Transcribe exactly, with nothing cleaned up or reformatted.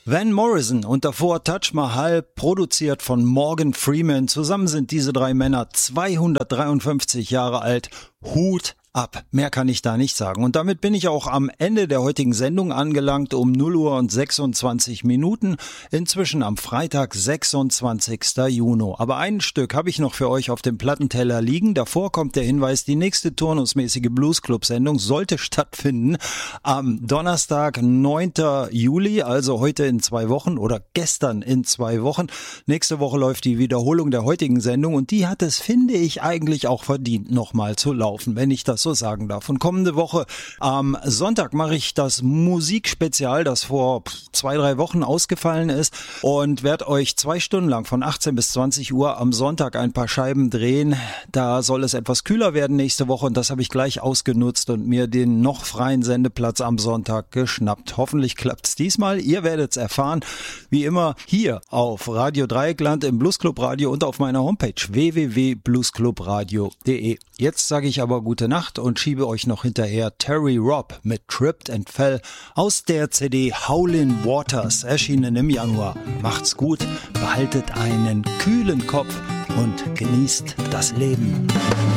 Van Morrison und davor Taj Mahal, produziert von Morgan Freeman. Zusammen sind diese drei Männer zweihundertdreiundfünfzig Jahre alt. Hut ab. Mehr kann ich da nicht sagen. Und damit bin ich auch am Ende der heutigen Sendung angelangt, um null Uhr und sechsundzwanzig Minuten. Inzwischen am Freitag, sechsundzwanzigster Juni. Aber ein Stück habe ich noch für euch auf dem Plattenteller liegen. Davor kommt der Hinweis, die nächste turnusmäßige Bluesclub-Sendung sollte stattfinden am Donnerstag, neunter Juli, also heute in zwei Wochen oder gestern in zwei Wochen. Nächste Woche läuft die Wiederholung der heutigen Sendung und die hat es, finde ich, eigentlich auch verdient, nochmal zu laufen, wenn ich das so sagen darf. Und kommende Woche am Sonntag mache ich das Musikspezial, das vor zwei, drei Wochen ausgefallen ist, und werde euch zwei Stunden lang von achtzehn bis zwanzig Uhr am Sonntag ein paar Scheiben drehen. Da soll es etwas kühler werden nächste Woche und das habe ich gleich ausgenutzt und mir den noch freien Sendeplatz am Sonntag geschnappt. Hoffentlich klappt es diesmal. Ihr werdet es erfahren, wie immer hier auf Radio Dreieckland im Bluesclub Radio und auf meiner Homepage w w w punkt bluesclubradio punkt de. Jetzt sage ich aber gute Nacht und schiebe euch noch hinterher Terry Robb mit Tripped and Fell aus der C D Howlin' Waters, erschienen im Januar. Macht's gut, behaltet einen kühlen Kopf und genießt das Leben.